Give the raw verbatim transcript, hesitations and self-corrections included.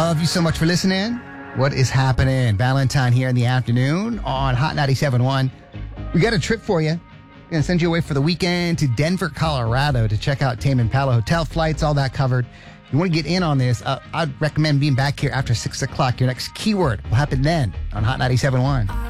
Love you so much for listening. What is happening? Valentine here in the afternoon on Hot ninety-seven point one. We got a trip for you. We're going to send you away for the weekend to Denver, Colorado to check out Tame Impala. Hotel flights, all that covered. If you want to get in on this, uh, I'd recommend being back here after six o'clock. Your next keyword will happen then on Hot ninety-seven point one.